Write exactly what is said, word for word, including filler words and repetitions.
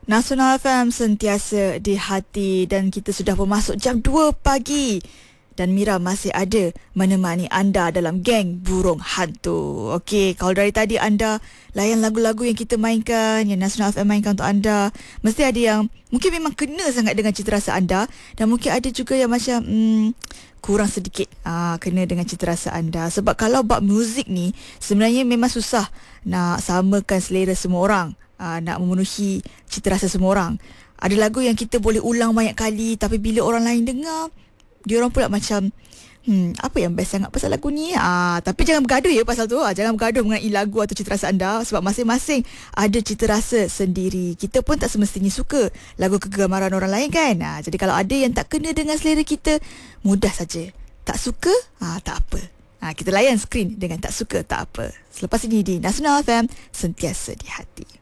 Nasional F M sentiasa di hati dan kita sudah bermasuk jam dua pagi. Dan Mira masih ada menemani anda dalam geng burung hantu. Okey, kalau dari tadi anda layan lagu-lagu yang kita mainkan, yang Nasional F M mainkan untuk anda, mesti ada yang mungkin memang kena sangat dengan cita rasa anda, dan mungkin ada juga yang macam hmm, kurang sedikit aa, kena dengan cita rasa anda. Sebab kalau bab muzik ni sebenarnya memang susah nak samakan selera semua orang, aa, nak memenuhi cita rasa semua orang. Ada lagu yang kita boleh ulang banyak kali, tapi bila orang lain dengar, dia orang pula macam Hmm, apa yang best sangat pasal lagu ni? Ah, tapi jangan bergaduh ya pasal tu. Ah, jangan bergaduh mengenai lagu atau cita rasa anda, sebab masing-masing ada cita rasa sendiri. Kita pun tak semestinya suka lagu kegemaran orang lain kan? Ah, jadi kalau ada yang tak kena dengan selera kita, mudah saja. Tak suka? Ah, tak apa. Ah, kita layan skrin dengan tak suka tak apa. Selepas ini di Nasional F M, sentiasa di hati.